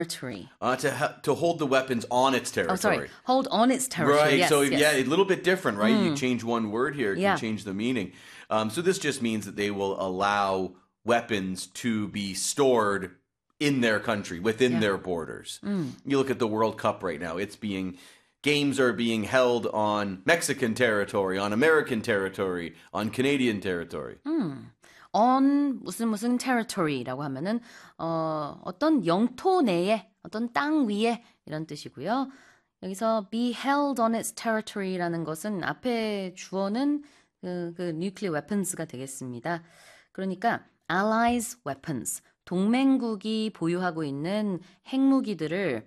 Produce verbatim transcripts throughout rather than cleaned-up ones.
territory. Uh, to ha- to hold the weapons on its territory. Oh, sorry. Hold on its territory. Right. Yes, so yes. yeah, a little bit different, right? Mm. You change one word here, it yeah. can change the meaning. Um, so this just means that they will allow weapons to be stored in their country, within yeah. their borders. Mm. You look at the World Cup right now; it's being games are being held on Mexican territory, on American territory, on Canadian territory. 음. on 무슨 무슨 territory라고 하면은 어, 어떤 영토 내에 어떤 땅 위에 이런 뜻이고요. 여기서 be held on its territory라는 것은 앞에 주어는 그, 그 nuclear weapons가 되겠습니다. 그러니까 allies weapons, 동맹국이 보유하고 있는 핵무기들을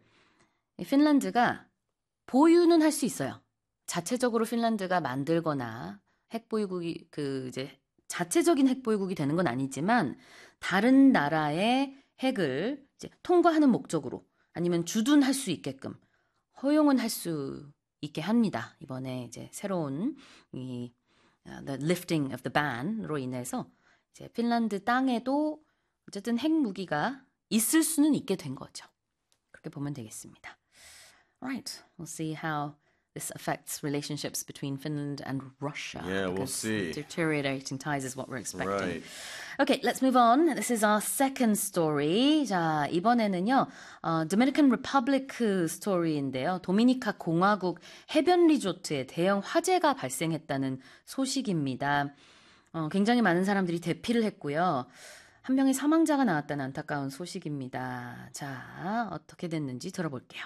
핀란드가 보유는 할 수 있어요. 자체적으로 핀란드가 만들거나 핵보유국이 그 이제 자체적인 핵보유국이 되는 건 아니지만 다른 나라의 핵을 이제 통과하는 목적으로 아니면 주둔할 수 있게끔 허용은 할 수 있게 합니다. 이번에 이제 새로운 이 uh, the lifting of the ban으로 인해서 이제 핀란드 땅에도 어쨌든 핵무기가 있을 수는 있게 된 거죠. 그렇게 보면 되겠습니다. Right, we'll see how this affects relationships between Finland and Russia. Yeah, we'll see. Deteriorating ties is what we're expecting. Right. Okay, let's move on. This is our second story. 자, 이번에는요, 어, Dominican Republic 스토리인데요. 도미니카 공화국 해변 리조트에 대형 화재가 발생했다는 소식입니다. 어, 굉장히 많은 사람들이 대피를 했고요. 한 명의 사망자가 나왔다는 안타까운 소식입니다. 자, 어떻게 됐는지 들어볼게요.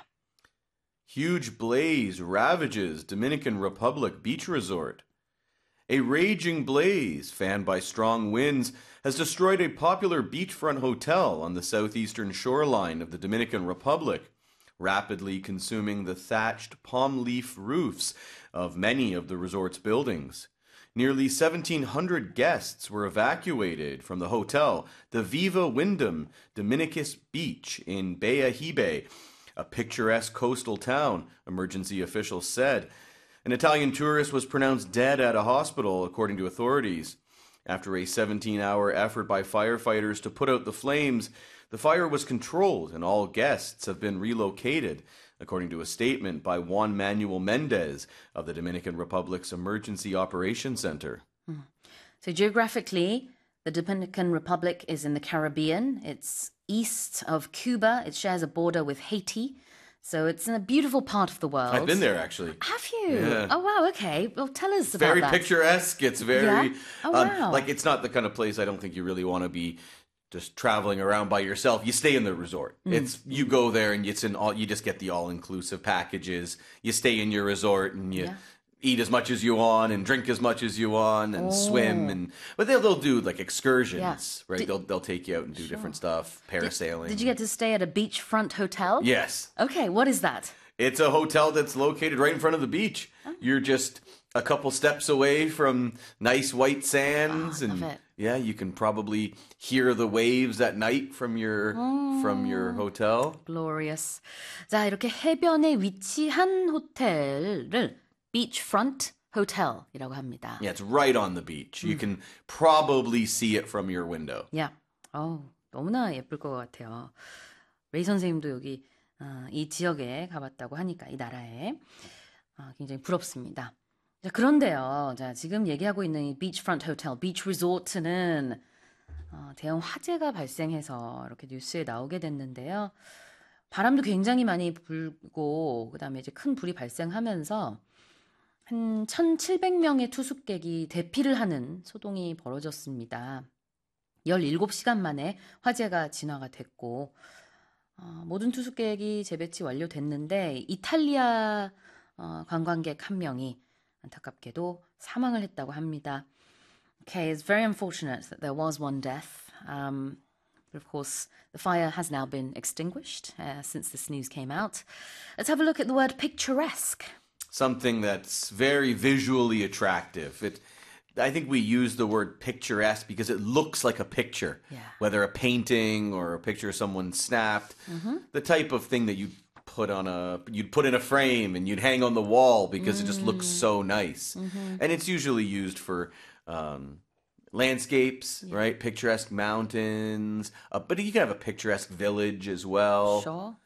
Huge blaze ravages Dominican Republic beach resort. A raging blaze, fanned by strong winds, has destroyed a popular beachfront hotel on the southeastern shoreline of the Dominican Republic, rapidly consuming the thatched palm leaf roofs of many of the resort's buildings. Nearly seventeen hundred guests were evacuated from the hotel, the Viva Wyndham Dominicus Beach in Bahia Hibe, a picturesque coastal town, emergency officials said. An Italian tourist was pronounced dead at a hospital, according to authorities. After a seventeen-hour effort by firefighters to put out the flames, the fire was controlled and all guests have been relocated, according to a statement by Juan Manuel Mendez of the Dominican Republic's Emergency Operations Center. Mm. So geographically, the Dominican Republic is in the Caribbean. It's east of Cuba. It shares a border with Haiti. So it's in a beautiful part of the world. I've been there, actually. Have you? Yeah. Oh, wow, okay. Well, tell us about very that. Very picturesque. It's very... Yeah? Oh, um, wow. Like, it's not the kind of place I don't think you really want to be just traveling around by yourself. You stay in the resort. Mm. It's you go there and it's in all. You just get the all-inclusive packages. You stay in your resort and you... Yeah. Eat as much as you want and drink as much as you want and oh. swim and but they'll they'll do like excursions, yeah. right? Did, they'll they'll take you out and do sure. different stuff, parasailing. Did, did you get to stay at a beachfront hotel? Yes. Okay, what is that? It's a hotel that's located right in front of the beach. Oh. You're just a couple steps away from nice white sands oh, I and love it. yeah, you can probably hear the waves at night from your oh. from your hotel. Glorious. 자, 이렇게 해변에 위치한 호텔을 beachfront hotel이라고 합니다. Yeah, it's right on the beach. You can probably see it from your window. Yeah. 어, 너무나 예쁠 것 같아요. 레이 선생님도 여기 어, 이 지역에 가봤다고 하니까 이 나라에 어, 굉장히 부럽습니다. 자, 그런데요. 자, 지금 얘기하고 있는 이 beachfront hotel, beach resort는 어, 대형 화재가 발생해서 이렇게 뉴스에 나오게 됐는데요. 바람도 굉장히 많이 불고 그다음에 이제 큰 불이 발생하면서 한 천칠백 명의 투숙객이 대피를 하는 소동이 벌어졌습니다. 열일곱 시간 만에 화재가 진화가 됐고 어, 모든 투숙객이 재배치 완료됐는데 이탈리아 어, 관광객 한 명이 안타깝게도 사망을 했다고 합니다. Okay, it's very unfortunate that there was one death. Um, but of course, the fire has now been extinguished uh, since this news came out. Let's have a look at the word picturesque. Something that's very visually attractive. It, I think we use the word picturesque because it looks like a picture, yeah. whether a painting or a picture someone snapped. Mm-hmm. The type of thing that you put on a you'd put in a frame and you'd hang on the wall because mm. it just looks so nice. Mm-hmm. And it's usually used for um, landscapes, right? Picturesque mountains. Uh, but you can have a picturesque village as well. Sure.